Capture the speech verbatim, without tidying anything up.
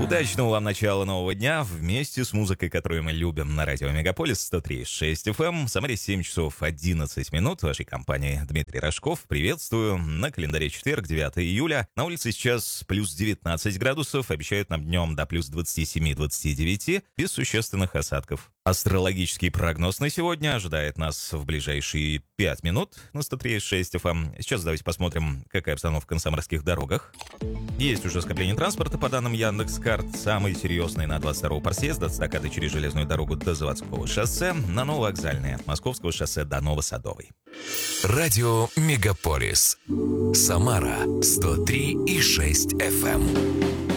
Удачного вам начала нового дня вместе с музыкой, которую мы любим на радио Мегаполис сто три и шесть эф эм. В Самаре семь часов одиннадцать минут. В вашей компании Дмитрий Рожков. Приветствую. На календаре четверг, девятое июля. На улице сейчас плюс девятнадцать градусов. Обещают нам днем до плюс двадцать семь - двадцать девять, без существенных осадков. Астрологический прогноз на сегодня ожидает нас в ближайшие пять минут на сто три и шесть эф эм. Сейчас давайте посмотрим, какая обстановка на самарских дорогах. Есть уже скопление транспорта, по данным Яндекс.Карт. Самые серьезные на двадцать второго парсъезда от эстакады через железную дорогу до Заводского шоссе, на Нововокзальное, от Московского шоссе до Новосадовой. Радио Мегаполис. Самара сто три и шесть эф эм.